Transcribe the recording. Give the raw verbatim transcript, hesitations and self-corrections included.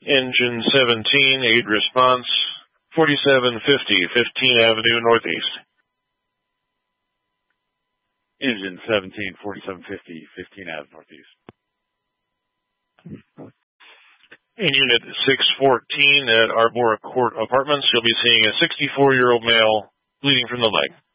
Engine seventeen, aid response, forty-seven fifty, fifteenth Avenue Northeast. Engine seventeen, forty-seven fifty, fifteenth Avenue Northeast. In Unit six fourteen at Arbora Court Apartments, you'll be seeing a sixty-four-year-old male bleeding from the leg.